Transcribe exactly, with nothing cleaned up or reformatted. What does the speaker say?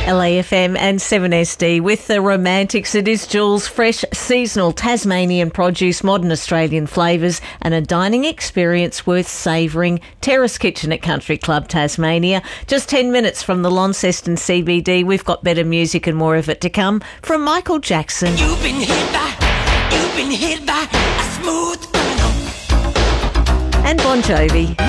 L A F M and seven S D with the Romantics. It is Jules. Fresh, seasonal Tasmanian produce, modern Australian flavours and a dining experience worth savouring. Terrace Kitchen at Country Club Tasmania. Just ten minutes from the Launceston C B D. We've got better music and more of it to come from Michael Jackson. You've been hit by, you've been hit by a smooth criminal. And Bon Jovi.